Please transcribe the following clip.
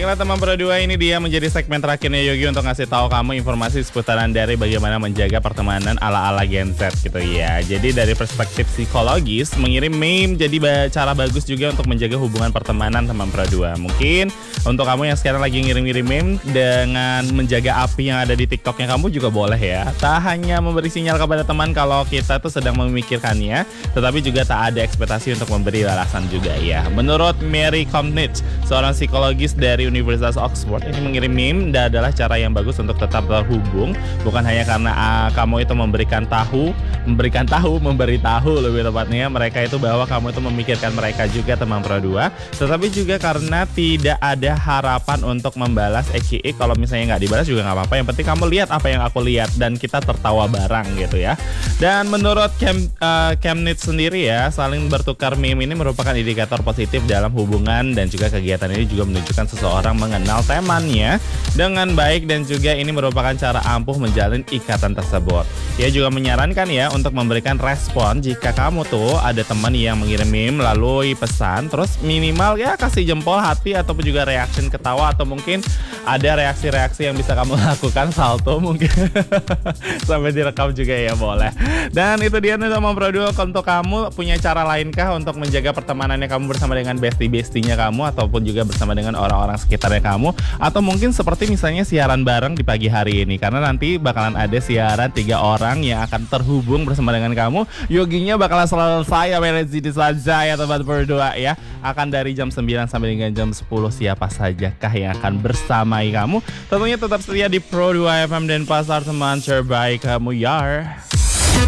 Baiklah teman Pro 2, ini dia menjadi segmen terakhirnya Yogi untuk ngasih tahu kamu informasi seputaran dari bagaimana menjaga pertemanan ala-ala Gen Z gitu ya. Jadi dari perspektif psikologis, mengirim meme jadi cara bagus juga untuk menjaga hubungan pertemanan teman Pro 2. Mungkin untuk kamu yang sekarang lagi ngirim-ngirim meme dengan menjaga api yang ada di TikToknya kamu juga boleh ya. Tak hanya memberi sinyal kepada teman kalau kita tuh sedang memikirkannya, tetapi juga tak ada ekspektasi untuk memberi balasan juga ya. Menurut Mary Comnich, seorang psikologis dari Universitas Oxford, ini mengirim meme adalah cara yang bagus untuk tetap terhubung, bukan hanya karena kamu itu memberitahu lebih tepatnya mereka itu bahwa kamu itu memikirkan mereka juga teman Pro 2, tetapi juga karena tidak ada harapan untuk membalas kalau misalnya nggak dibalas juga nggak apa-apa, yang penting kamu lihat apa yang aku lihat dan kita tertawa bareng gitu ya. Dan menurut Chemnitz sendiri ya, saling bertukar meme ini merupakan indikator positif dalam hubungan, dan juga kegiatan ini juga menunjukkan seseorang mengenal temannya dengan baik, dan juga ini merupakan cara ampuh menjalin ikatan tersebut. Ia juga menyarankan ya untuk memberikan respon jika kamu tuh ada teman yang mengirim meme lalu pesan, terus minimal ya kasih jempol hati ataupun juga reaction ketawa, atau mungkin ada reaksi-reaksi yang bisa kamu lakukan, salto mungkin sampai direkam juga ya boleh. Dan itu dia nih teman Pro 2, untuk kamu punya cara lainkah untuk menjaga pertemanannya kamu bersama dengan bestie-bestinya kamu, ataupun juga bersama dengan orang-orang sekitarnya kamu, atau mungkin seperti misalnya siaran bareng di pagi hari ini, karena nanti bakalan ada siaran 3 orang yang akan terhubung bersama dengan kamu. Yoginya bakalan selesai di saja ya teman Pro 2 ya, akan dari jam 9 sampai dengan jam 10. Siapa sajakah yang akan bersamai kamu? Tentunya tetap setia di Pro 2 FM dan pasar teman terbaik kamu yar.